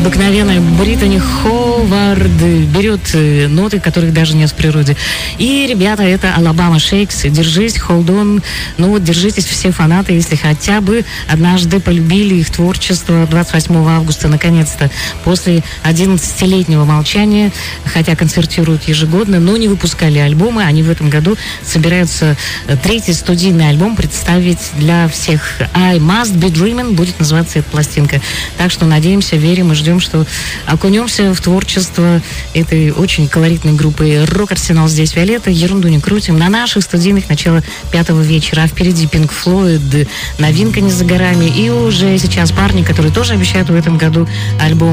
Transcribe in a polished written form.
необыкновенная Британи Ховард берет ноты, которых даже нет в природе. И, ребята, это Alabama Shakes. Держись, hold on. Ну вот, держитесь все фанаты, если хотя бы однажды полюбили их творчество 28 августа, наконец-то, после 11-летнего молчания, хотя концертируют ежегодно, но не выпускали альбомы. Они в этом году собираются третий студийный альбом представить для всех. I Must Be Dreaming будет называться эта пластинка. Так что надеемся, верим и ждем, что окунемся в творчество этой очень колоритной группы. Рок-арсенал здесь Виолетта, ерунду не крутим. На наших студийных начало 5-го вечера. А впереди Pink Floyd, новинка не за горами. И уже сейчас парни, которые тоже обещают в этом году альбом